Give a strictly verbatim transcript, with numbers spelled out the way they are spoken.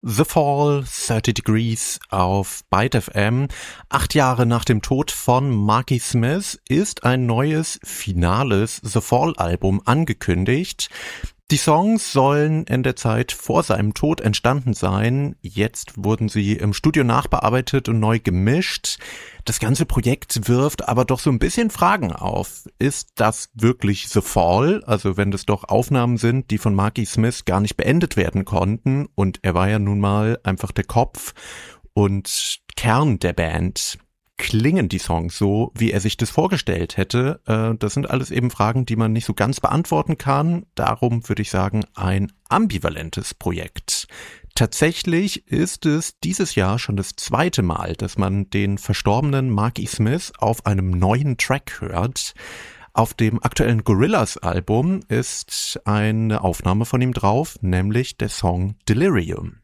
The Fall, thirty Degrees auf Byte F M. Acht Jahre nach dem Tod von Marky Smith ist ein neues, finales The Fall-Album angekündigt. Die Songs sollen in der Zeit vor seinem Tod entstanden sein. Jetzt wurden sie im Studio nachbearbeitet und neu gemischt. Das ganze Projekt wirft aber doch so ein bisschen Fragen auf. Ist das wirklich The Fall? Also wenn das doch Aufnahmen sind, die von Marky Smith gar nicht beendet werden konnten. Und er war ja nun mal einfach der Kopf und Kern der Band. Klingen die Songs so, wie er sich das vorgestellt hätte? Äh, das sind alles eben Fragen, die man nicht so ganz beantworten kann. Darum würde ich sagen, ein ambivalentes Projekt. Tatsächlich ist es dieses Jahr schon das zweite Mal, dass man den verstorbenen Marky Smith auf einem neuen Track hört. Auf dem aktuellen Gorillaz-Album ist eine Aufnahme von ihm drauf, nämlich der Song Delirium.